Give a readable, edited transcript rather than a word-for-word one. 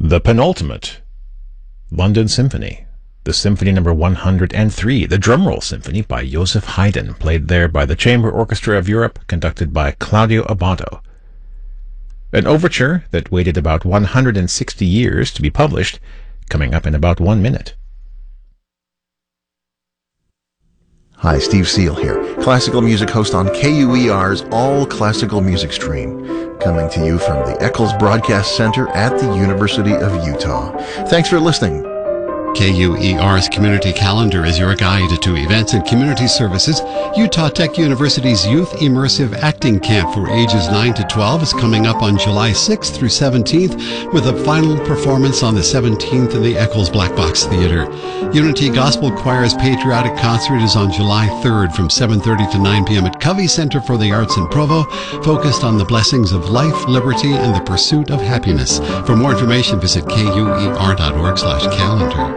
The penultimate, London Symphony, the Symphony Number 103, the Drumroll Symphony by Joseph Haydn, played there by the Chamber Orchestra of Europe, conducted by Claudio Abbado. An overture that waited about 160 years to be published, coming up in about 1 minute. Hi, Steve Seal here, classical music host on KUER's All Classical Music Stream, coming to you from the Eccles Broadcast Center at the University of Utah. Thanks for listening. KUER's community calendar is your guide to events and community services. Utah Tech University's Youth Immersive Acting Camp for ages 9 to 12 is coming up on July 6th through 17th, with a final performance on the 17th in the Eccles Black Box Theater. Unity Gospel Choir's Patriotic Concert is on July 3rd from 7:30 to 9 p.m. at Covey Center for the Arts in Provo, focused on the blessings of life, liberty, and the pursuit of happiness. For more information, visit kuer.org/calendar.